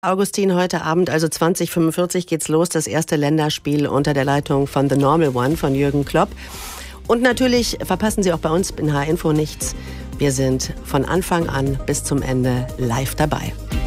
Augustin, heute Abend, also 20:45 geht's los, das erste Länderspiel unter der Leitung von The Normal One, von Jürgen Klopp. Und natürlich verpassen Sie auch bei uns in H-Info nichts. Wir sind von Anfang an bis zum Ende live dabei.